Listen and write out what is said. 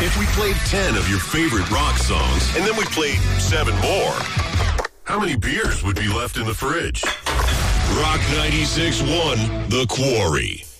If we played 10 of your favorite rock songs and then we played 7 more, how many beers would be left in the fridge? Rock 96.1, The Quarry.